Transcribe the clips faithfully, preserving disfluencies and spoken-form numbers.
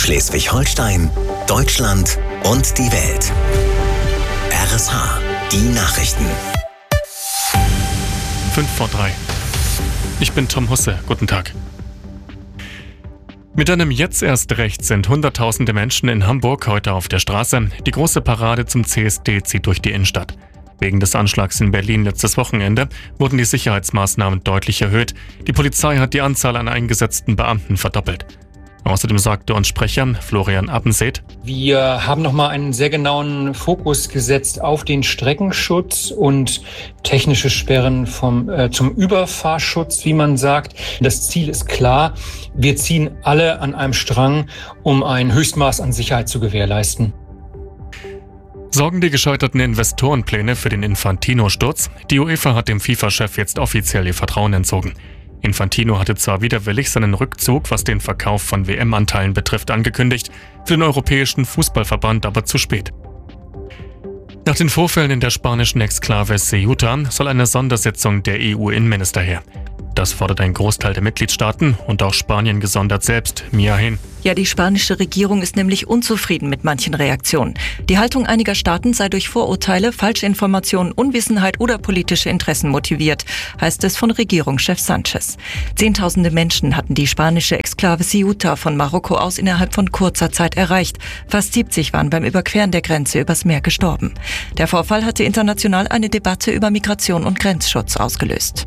Schleswig-Holstein, Deutschland und die Welt. R S H, die Nachrichten. Fünf vor drei. Ich bin Tom Husse. Guten Tag. Mit einem Jetzt erst recht sind Hunderttausende Menschen in Hamburg heute auf der Straße. Die große Parade zum C S D zieht durch die Innenstadt. Wegen des Anschlags in Berlin letztes Wochenende wurden die Sicherheitsmaßnahmen deutlich erhöht. Die Polizei hat die Anzahl an eingesetzten Beamten verdoppelt. Außerdem sagte uns Sprecher Florian Abbenseet: Wir haben nochmal einen sehr genauen Fokus gesetzt auf den Streckenschutz und technische Sperren vom, äh, zum Überfahrschutz, wie man sagt. Das Ziel ist klar. Wir ziehen alle an einem Strang, um ein Höchstmaß an Sicherheit zu gewährleisten. Sorgen die gescheiterten Investorenpläne für den Infantino-Sturz? Die UEFA hat dem FIFA-Chef jetzt offiziell ihr Vertrauen entzogen. Infantino hatte zwar widerwillig seinen Rückzug, was den Verkauf von W M-Anteilen betrifft, angekündigt, für den Europäischen Fußballverband aber zu spät. Nach den Vorfällen in der spanischen Exklave Ceuta soll eine Sondersitzung der E U-Innenminister her. Das fordert ein Großteil der Mitgliedstaaten und auch Spanien gesondert selbst. Mia Hehn. Ja, die spanische Regierung ist nämlich unzufrieden mit manchen Reaktionen. Die Haltung einiger Staaten sei durch Vorurteile, Falschinformationen, Unwissenheit oder politische Interessen motiviert, heißt es von Regierungschef Sanchez. Zehntausende Menschen hatten die spanische Exklave Ceuta von Marokko aus innerhalb von kurzer Zeit erreicht. Fast siebzig waren beim Überqueren der Grenze übers Meer gestorben. Der Vorfall hatte international eine Debatte über Migration und Grenzschutz ausgelöst.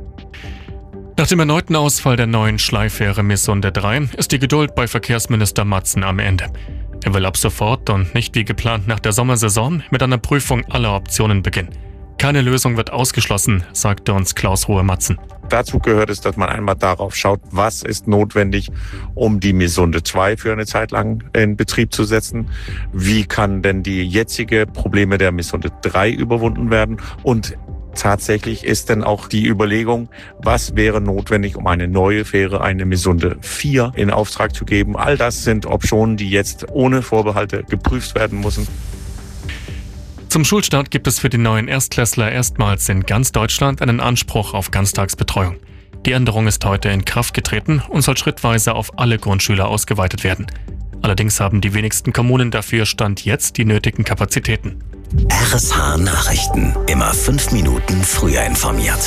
Nach dem erneuten Ausfall der neuen Schleifähre Missunde drei ist die Geduld bei Verkehrsminister Matzen am Ende. Er will ab sofort und nicht wie geplant nach der Sommersaison mit einer Prüfung aller Optionen beginnen. Keine Lösung wird ausgeschlossen, sagte uns Klaus Ruhe-Matzen. Dazu gehört es, dass man einmal darauf schaut, was ist notwendig, um die Missunde zwei für eine Zeit lang in Betrieb zu setzen. Wie kann denn die jetzige Probleme der Missunde drei überwunden werden? Und tatsächlich ist dann auch die Überlegung, was wäre notwendig, um eine neue Fähre, eine Missunde vier, in Auftrag zu geben. All das sind Optionen, die jetzt ohne Vorbehalte geprüft werden müssen. Zum Schulstart gibt es für die neuen Erstklässler erstmals in ganz Deutschland einen Anspruch auf Ganztagsbetreuung. Die Änderung ist heute in Kraft getreten und soll schrittweise auf alle Grundschüler ausgeweitet werden. Allerdings haben die wenigsten Kommunen dafür Stand jetzt die nötigen Kapazitäten. R S H Nachrichten. Immer fünf Minuten früher informiert.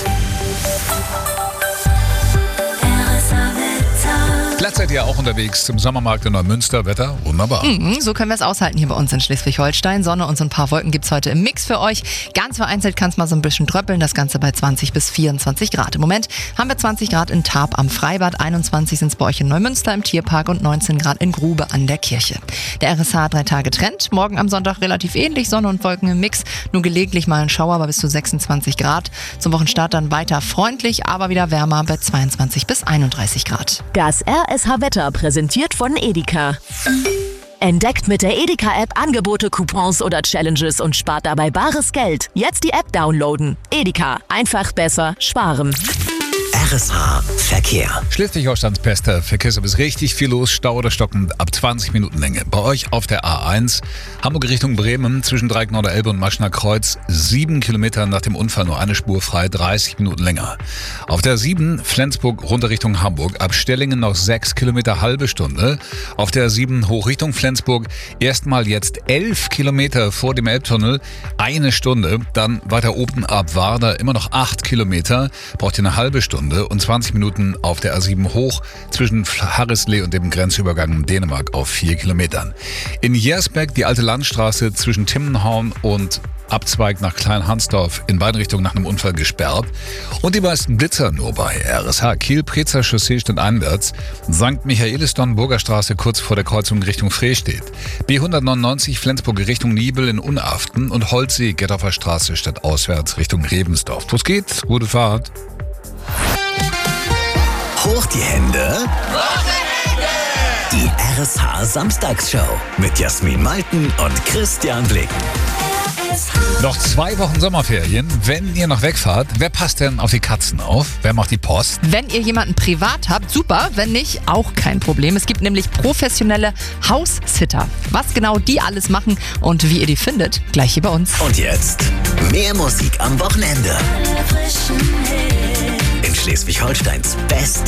Glatt seid ihr auch unterwegs zum Sommermarkt in Neumünster. Wetter wunderbar. Mhm, so können wir es aushalten hier bei uns in Schleswig-Holstein. Sonne und so ein paar Wolken gibt es heute im Mix für euch. Ganz vereinzelt kann es mal so ein bisschen dröppeln. Das Ganze bei zwanzig bis vierundzwanzig Grad. Im Moment haben wir zwanzig Grad in Tarp am Freibad, einundzwanzig sind es bei euch in Neumünster im Tierpark und neunzehn Grad in Grube an der Kirche. Der R S H drei Tage Trend. Morgen am Sonntag relativ ähnlich. Sonne und Wolken im Mix. Nur gelegentlich mal ein Schauer bei bis zu sechsundzwanzig Grad. Zum Wochenstart dann weiter freundlich, aber wieder wärmer bei zweiundzwanzig bis einunddreißig Grad. Das R S H-Wetter präsentiert von Edeka. Entdeckt mit der Edeka-App Angebote, Coupons oder Challenges und spart dabei bares Geld. Jetzt die App downloaden. Edeka. Einfach besser sparen. R S H Verkehr. Schleswig-Holsteins bester Verkehrsservice ist richtig viel los. Stau oder stockend ab zwanzig Minuten Länge. Bei euch auf der A eins, Hamburg Richtung Bremen, zwischen Dreieck Norderelbe und Maschner Kreuz, sieben Kilometer nach dem Unfall nur eine Spur frei, dreißig Minuten länger. Auf der sieben, Flensburg runter Richtung Hamburg, ab Stellingen noch sechs Kilometer, halbe Stunde. Auf der sieben, hoch Richtung Flensburg, erstmal jetzt elf Kilometer vor dem Elbtunnel, eine Stunde. Dann weiter oben ab Warder, immer noch acht Kilometer, braucht ihr eine halbe Stunde. Und zwanzig Minuten auf der A sieben hoch zwischen Harrislee und dem Grenzübergang Dänemark auf vier Kilometern. In Jersberg die alte Landstraße zwischen Timmenhorn und Abzweig nach Kleinhansdorf in beiden Richtungen nach einem Unfall gesperrt. Und die meisten Blitzer nur bei R S H. Kiel-Prezer Chaussee stand einwärts. Sankt Michaelis-Dornburger Straße kurz vor der Kreuzung Richtung Frestedt. B hundertneunundneunzig Flensburg Richtung Niebel in Unaften und Holzsee Gettorfer Straße statt auswärts Richtung Rebensdorf. Los geht's, gute Fahrt. Hoch die Hände. Die R S H Samstagsshow mit Jasmin Malten und Christian Blick. Noch zwei Wochen Sommerferien. Wenn ihr noch wegfahrt, wer passt denn auf die Katzen auf? Wer macht die Post? Wenn ihr jemanden privat habt, super. Wenn nicht, auch kein Problem. Es gibt nämlich professionelle Haussitter. Was genau die alles machen und wie ihr die findet, gleich hier bei uns. Und jetzt mehr Musik am Wochenende. In Schleswig-Holsteins Best